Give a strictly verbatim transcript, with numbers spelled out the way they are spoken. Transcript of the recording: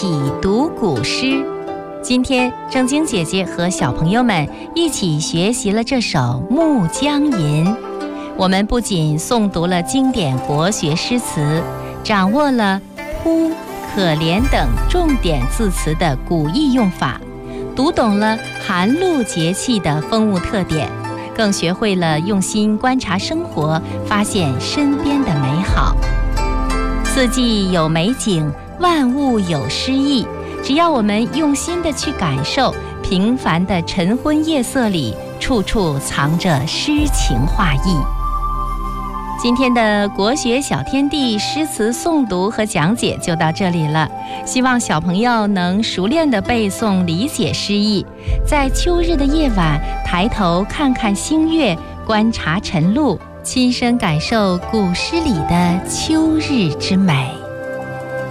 起读古诗。今天正经姐姐和小朋友们一起学习了这首《暮江吟》，我们不仅诵读了经典国学诗词，掌握了扑、可怜等重点字词的古义用法，读懂了寒露节气的风物特点，更学会了用心观察生活，发现身边的美好。四季有美景，万物有诗意，只要我们用心地去感受，平凡的晨昏夜色里处处藏着诗情画意。今天的国学小天地诗词诵读和讲解就到这里了，希望小朋友能熟练地背诵理解诗意，在秋日的夜晚抬头看看星月，观察晨露，亲身感受古诗里的秋日之美。